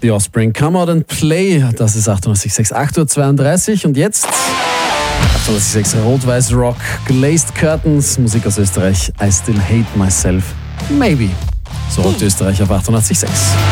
The Offspring, Come Out and Play, das ist 98.6, 8.32 Uhr und jetzt 98.6 Rot-Weiß Rock, Glazed Curtains, Musik aus Österreich, I Still Hate Myself, Maybe. So Rot Österreich auf 88.6.